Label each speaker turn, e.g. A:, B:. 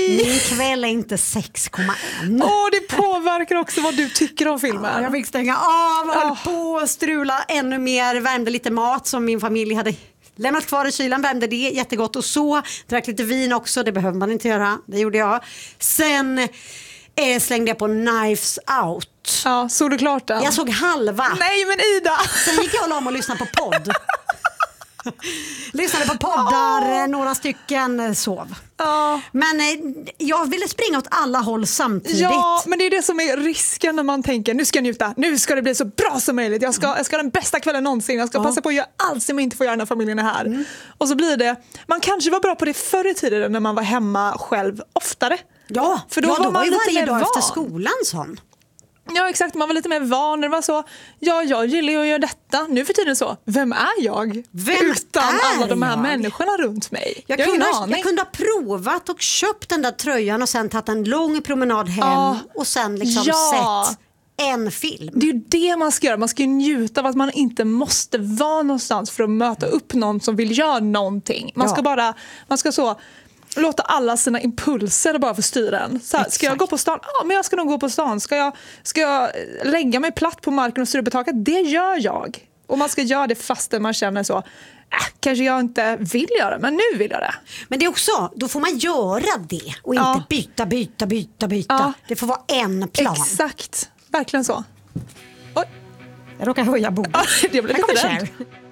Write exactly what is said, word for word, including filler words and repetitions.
A: Min kväll är inte sex komma ett.
B: Åh, det påverkar också vad du tycker om filmen.
A: Ja, jag fick stänga av och höll
B: Oh.
A: på att strula ännu mer. Värmde lite mat som min familj hade lämnat kvar i kylan. Värmde det jättegott och så. Drack lite vin också, det behöver man inte göra. Det gjorde jag. Sen eh, slängde jag på Knives Out.
B: Ja, såg du klart den?
A: Jag såg halva.
B: Nej, men Ida!
A: Sen gick jag och la mig och lyssnade på podd. Lyssnade på poddar, oh. några stycken sov.
B: Ja.
A: Men eh, jag ville springa åt alla håll samtidigt.
B: Ja, men det är det som är risken när man tänker nu ska jag njuta, nu ska det bli så bra som möjligt. Jag ska, jag ska ha den bästa kvällen någonsin. Jag ska ja. passa på att göra allt som jag inte får göra när familjen är här. Mm. Och så blir det, man kanske var bra på det förr i tiden när man var hemma själv oftare.
A: Ja,
B: för då
A: ja,
B: var
A: då
B: man
A: var ju
B: lite
A: varje
B: mer
A: dag
B: van.
A: Efter skolan sån.
B: Ja, exakt. Man var lite mer van. Det var så, ja, jag gillar ju att göra detta. Nu för tiden så, vem är jag?
A: Vem
B: Utan
A: är
B: alla de här
A: jag?
B: människorna runt mig.
A: Jag,
B: jag,
A: kunde,
B: har
A: jag kunde ha provat och köpt den där tröjan och sen tagit en lång promenad hem
B: ja.
A: och sen liksom
B: ja.
A: sett en film.
B: Det är ju det man ska göra. Man ska ju njuta av att man inte måste vara någonstans för att möta upp någon som vill göra någonting. Man ska
A: ja.
B: bara, man ska så låta alla sina impulser bara få styra en. Så här, ska jag gå på stan? Ja, men jag ska nog gå på stan. Ska jag, ska jag lägga mig platt på marken och styra på taket? Det gör jag. Och man ska göra det fastän man känner så, äh, kanske jag inte vill göra, men nu vill jag det.
A: Men det är också, då får man göra det och inte
B: ja.
A: byta, byta, byta, byta.
B: Ja.
A: Det får vara en plan.
B: Exakt, verkligen så. Oj.
A: Jag råkar höja bordet.
B: Ja, det blev lite rädd.